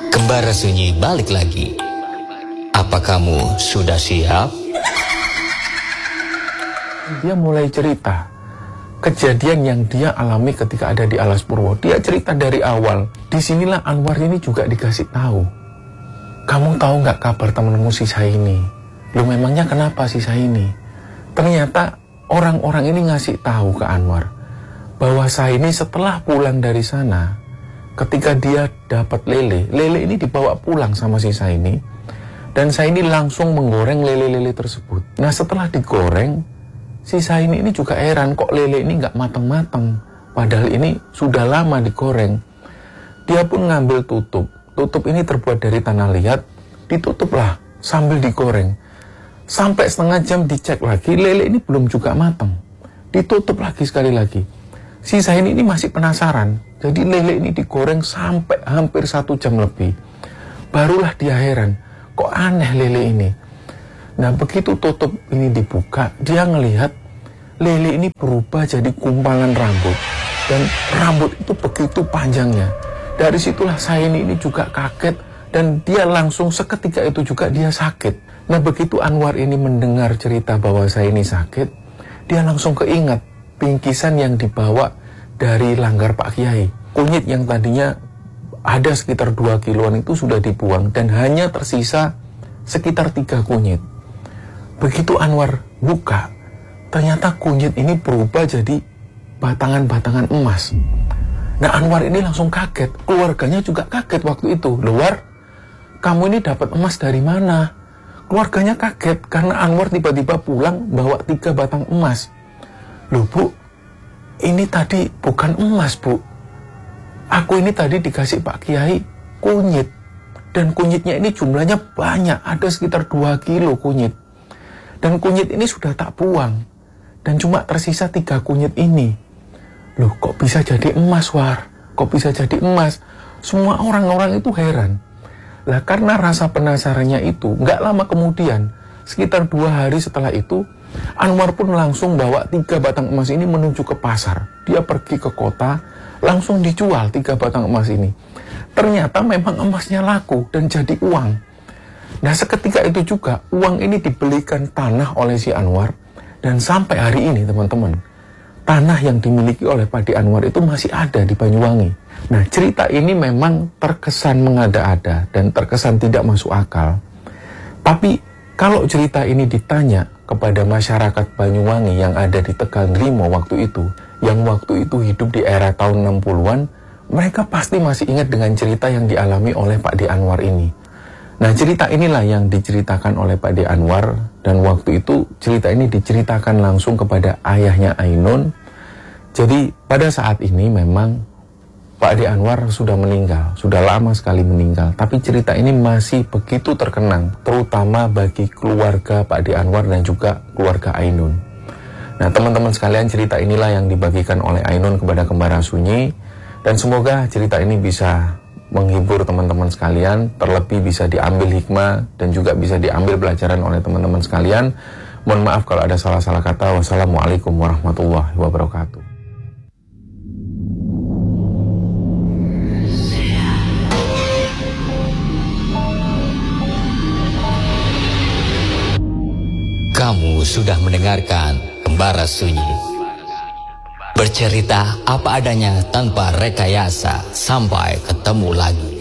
Kembara Sunyi balik lagi. Apa kamu sudah siap? Dia mulai cerita kejadian yang dia alami ketika ada di Alas Purwo. Dia cerita dari awal. Disinilah Anwar ini juga dikasih tahu. Kamu tahu nggak kabar temenmu si Saini? Lu memangnya kenapa si Saini? Ternyata orang-orang ini ngasih tahu ke Anwar bahwa Saini setelah pulang dari sana, ketika dia dapat lele ini dibawa pulang sama si Saini, dan Saini langsung menggoreng lele-lele tersebut. Nah setelah digoreng, si Saini ini juga heran, kok lele ini nggak matang-matang, padahal ini sudah lama digoreng. Dia pun ngambil tutup ini terbuat dari tanah liat, ditutuplah sambil digoreng. Sampai setengah jam dicek lagi, lele ini belum juga matang, ditutup lagi sekali lagi. Si Saini ini masih penasaran, jadi lele ini digoreng sampai hampir 1 jam lebih. Barulah dia heran, kok aneh lele ini. Nah begitu tutup ini dibuka, dia ngelihat lele ini berubah jadi gumpalan rambut. Dan rambut itu begitu panjangnya. Dari situlah Saini ini juga kaget, dan dia langsung seketika itu juga dia sakit. Nah begitu Anwar ini mendengar cerita bahwa Saini sakit, dia langsung keingat bingkisan yang dibawa dari Langgar Pak Kiai. Kunyit yang tadinya ada sekitar 2 kiloan itu sudah dibuang, dan hanya tersisa sekitar 3 kunyit. Begitu Anwar buka, ternyata kunyit ini berubah jadi batangan-batangan emas. Nah Anwar ini langsung kaget, keluarganya juga kaget waktu itu. Luar, kamu ini dapat emas dari mana? Keluarganya kaget karena Anwar tiba-tiba pulang bawa 3 batang emas. Loh Bu, ini tadi bukan emas Bu. Aku ini tadi dikasih Pak Kiai kunyit. Dan kunyitnya ini jumlahnya banyak, ada sekitar 2 kilo kunyit. Dan kunyit ini sudah tak buang. Dan cuma tersisa 3 kunyit ini. Loh kok bisa jadi emas War? Kok bisa jadi emas? Semua orang-orang itu heran. Lah karena rasa penasarannya itu, nggak lama kemudian, sekitar 2 hari setelah itu, Anwar pun langsung bawa 3 batang emas ini menuju ke pasar. Dia pergi ke kota, langsung dijual 3 batang emas ini. Ternyata memang emasnya laku dan jadi uang. Nah seketika itu juga, uang ini dibelikan tanah oleh si Anwar. Dan sampai hari ini teman-teman, tanah yang dimiliki oleh Pakde Anwar itu masih ada di Banyuwangi. Nah cerita ini memang terkesan mengada-ada dan terkesan tidak masuk akal. Tapi kalau cerita ini ditanya kepada masyarakat Banyuwangi yang ada di Tegal Nrimo waktu itu, yang waktu itu hidup di era tahun 60-an, mereka pasti masih ingat dengan cerita yang dialami oleh Pakde Anwar ini. Nah cerita inilah yang diceritakan oleh Pakde Anwar, dan waktu itu cerita ini diceritakan langsung kepada ayahnya Ainun. Jadi pada saat ini memang Pakde Anwar sudah meninggal, sudah lama sekali meninggal. Tapi cerita ini masih begitu terkenang, terutama bagi keluarga Pakde Anwar dan juga keluarga Ainun. Nah teman-teman sekalian, cerita inilah yang dibagikan oleh Ainun kepada Kembara Sunyi. Dan semoga cerita ini bisa menghibur teman-teman sekalian, terlebih bisa diambil hikmah dan juga bisa diambil pelajaran oleh teman-teman sekalian. Mohon maaf kalau ada salah-salah kata. Wassalamualaikum warahmatullahi wabarakatuh. Kamu sudah mendengarkan Kembara Sunyi, bercerita apa adanya tanpa rekayasa. Sampai ketemu lagi.